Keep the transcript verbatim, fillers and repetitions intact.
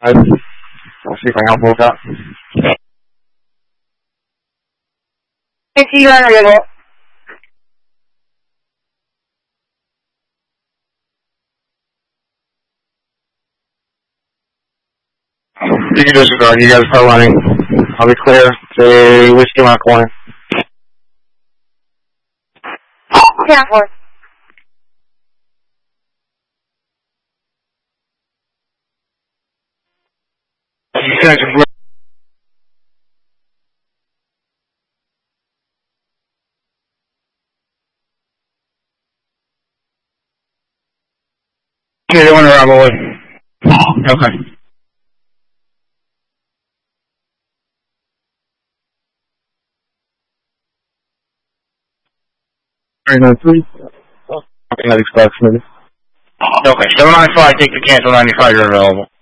I'll see if I can help with that. Hey, see you on the level. You can disregard. You guys start running. I'll be clear. Say whiskey on the corner. ten four. Okay, they want to rob away. Okay. Three nine three. Okay, that expects maybe. Okay, seven nine five, take the cancel ninety-five, you're available.